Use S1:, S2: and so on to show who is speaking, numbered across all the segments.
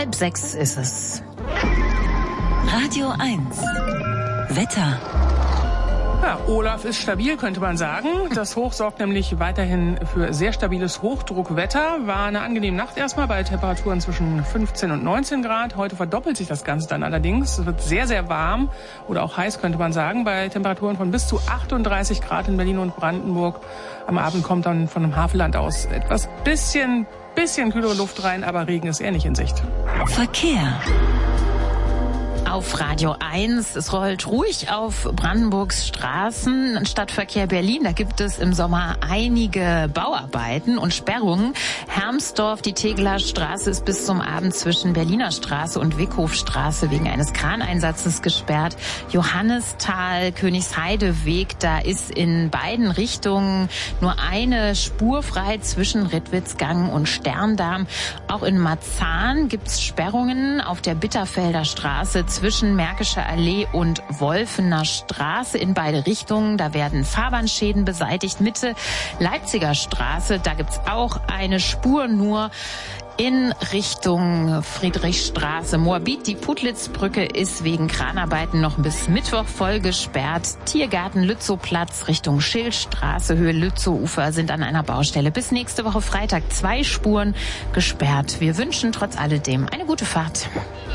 S1: 5:30 ist es.
S2: Radio 1. Wetter.
S3: Ja, Olaf ist stabil, könnte man sagen. Das Hoch sorgt nämlich weiterhin für sehr stabiles Hochdruckwetter. War eine angenehme Nacht erstmal bei Temperaturen zwischen 15 und 19 Grad. Heute verdoppelt sich das Ganze dann allerdings. Es wird sehr, sehr warm oder auch heiß, könnte man sagen, bei Temperaturen von bis zu 38 Grad in Berlin und Brandenburg. Am Abend kommt dann von dem Havelland aus etwas bisschen kühlere Luft rein, aber Regen ist eher nicht in Sicht.
S2: Verkehr.
S1: Auf Radio 1. Es rollt ruhig auf Brandenburgs Straßen. Stadtverkehr Berlin, da gibt es im Sommer einige Bauarbeiten und Sperrungen. Hermsdorf, die Tegeler Straße ist bis zum Abend zwischen Berliner Straße und Wickhofstraße wegen eines Kraneinsatzes gesperrt. Johannisthal, Königsheideweg, da ist in beiden Richtungen nur eine Spur frei zwischen Rittwitzgang und Sterndarm. Auch in Marzahn gibt's Sperrungen auf der Bitterfelder Straße zwischen Märkischer Allee und Wolfener Straße in beide Richtungen. Da werden Fahrbahnschäden beseitigt. Mitte Leipziger Straße, da gibt's auch eine Spur nur in Richtung Friedrichstraße. Moabit, die Puttlitzbrücke ist wegen Kranarbeiten noch bis Mittwoch voll gesperrt. Tiergarten Lützowplatz Richtung Schildstraße, Höhe Lützow-Ufer sind an einer Baustelle. Bis nächste Woche Freitag 2 Spuren gesperrt. Wir wünschen trotz alledem eine gute Fahrt.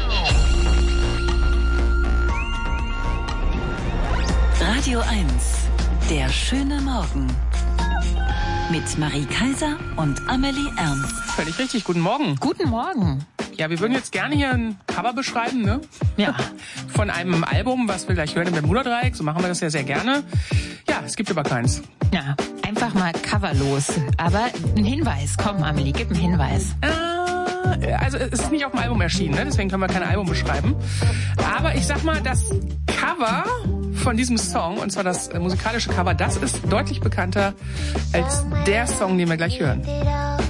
S2: Radio 1. Der schöne Morgen. Mit Marie Kaiser und Amelie Ernst.
S3: Völlig richtig, guten Morgen.
S1: Guten Morgen.
S3: Ja, wir würden jetzt gerne hier ein Cover beschreiben, ne?
S1: Ja.
S3: Von einem Album, was wir gleich hören im Bermuda-Dreieck. So machen wir das ja sehr gerne. Ja, es gibt aber keins.
S1: Ja, einfach mal coverlos. Aber ein Hinweis. Komm, Amelie, gib einen Hinweis.
S3: Also es ist nicht auf dem Album erschienen, ne? Deswegen können wir kein Album beschreiben. Aber ich sag mal, das Cover von diesem Song, und zwar das musikalische Cover, das ist deutlich bekannter als der Song, den wir gleich hören.